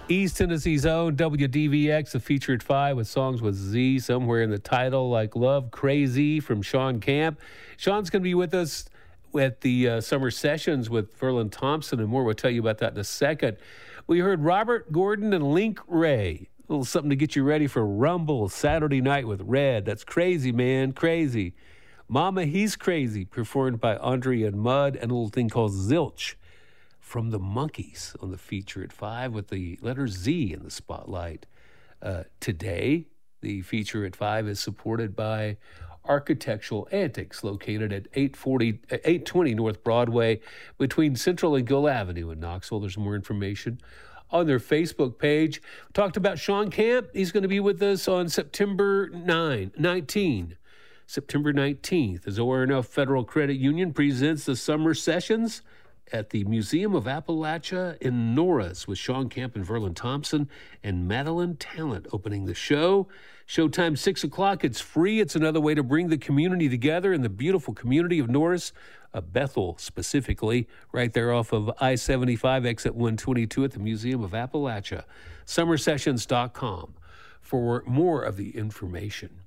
East Tennessee's own WDVX, a feature at 5 with songs with Z somewhere in the title, like Love Crazy from Sean Camp. Sean's going to be with us at the summer sessions with Verlin Thompson and more. We'll tell you about that in a second. We heard Robert Gordon and Link Ray. A little something to get you ready for Rumble Saturday night with Red. That's crazy, man, crazy. Mama, He's Crazy, performed by Andre and Mud, and a little thing called Zilch from the Monkees on the feature at 5 with the letter Z in the spotlight. Today, the feature at 5 is supported by Architectural Antics, located at 820 North Broadway between Central and Gill Avenue in Knoxville. There's more information on their Facebook page. We talked about Sean Camp. He's going to be with us on September 19th, as ORNF Federal Credit Union presents the summer sessions at the Museum of Appalachia in Norris with Sean Camp and Verlin Thompson and Madeline Talent opening the show. Showtime 6 o'clock. It's free. It's another way to bring the community together in the beautiful community of Norris, Bethel specifically, right there off of I-75 exit 122 at the Museum of Appalachia. Summersessions.com for more of the information.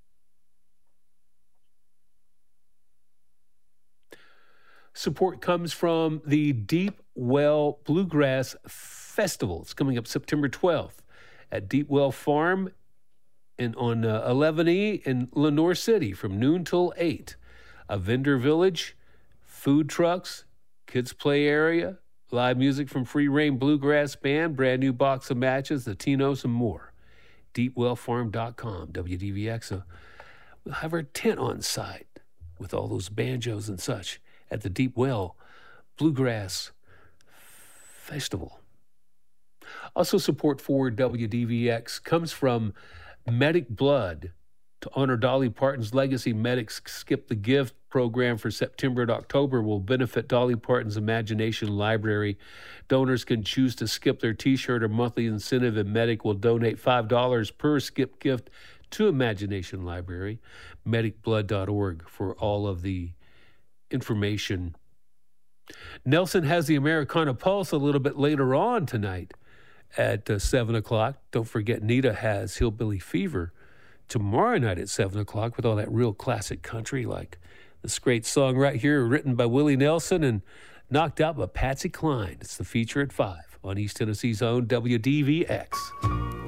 Support comes from the Deep Well Bluegrass Festival. It's coming up September 12th at Deep Well Farm on 11E in Lenoir City from noon till 8. A vendor village, food trucks, kids play area, live music from Free Reign Bluegrass Band, brand new box of matches, the Tinos, and more. DeepWellFarm.com, WDVX. We'll have our tent on site with all those banjos and such at the Deep Well Bluegrass Festival. Also, support for WDVX comes from Medic Blood. To honor Dolly Parton's legacy, Medic's Skip the Gift program for September and October will benefit Dolly Parton's Imagination Library. Donors can choose to skip their T-shirt or monthly incentive, and Medic will donate $5 per skip gift to Imagination Library. MedicBlood.org for all of the information. Nelson has the Americana Pulse a little bit later on tonight at 7 o'clock. Don't forget, Nita has Hillbilly Fever tomorrow night at 7 o'clock with all that real classic country, like this great song right here written by Willie Nelson and knocked out by Patsy Cline. It's the feature at 5 on East Tennessee's own WDVX.